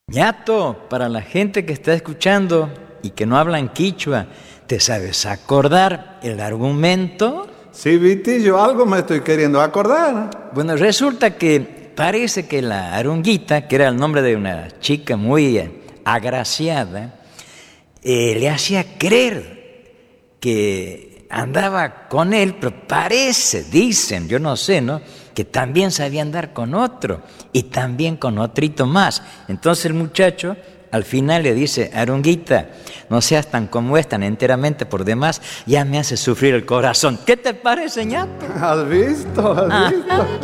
Ñato, para la gente que está escuchando y que no hablan quichua, ¿te sabes acordar el argumento? Sí, Vitillo, algo me estoy queriendo acordar. Bueno, resulta que parece que la Arunguita, que era el nombre de una chica muy agraciada, le hacía creer que andaba con él, pero parece, dicen, yo no sé, ¿no?, que también sabía andar con otro y también con otrito más. Entonces el muchacho al final le dice: Arunguita, no seas tan como es, tan enteramente por demás, ya me hace sufrir el corazón. ¿Qué te parece, ñato? ¿Has visto? ¿Has visto?